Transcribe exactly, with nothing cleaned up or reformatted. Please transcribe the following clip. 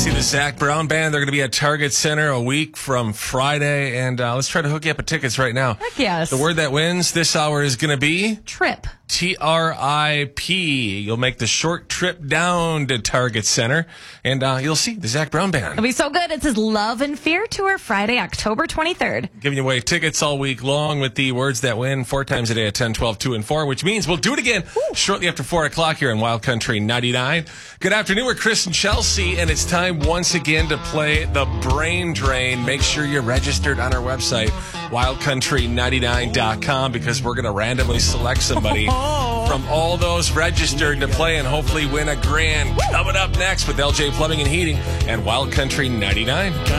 see the Zac Brown Band. They're going to be at Target Center a week from Friday. And uh, let's try to hook you up with tickets right now. Heck yes. The word that wins this hour is going to be... Trip. T R I P. You'll make the short trip down to Target Center, and uh, you'll see the Zac Brown Band. It'll be so good. It's his Love and Fear Tour, Friday, October twenty-third. Giving away tickets all week long with the words that win four times a day at ten, twelve, two, and four, which means we'll do it again Woo. shortly after four o'clock here in Wild Country ninety-nine. Good afternoon. We're Chris and Chelsea, and it's time once again to play the Brain Drain. Make sure you're registered on our website, wild country ninety-nine dot com, because we're going to randomly select somebody from all those registered to play and hopefully win a grand. Coming up next with L J Plumbing and Heating and Wild Country ninety-nine.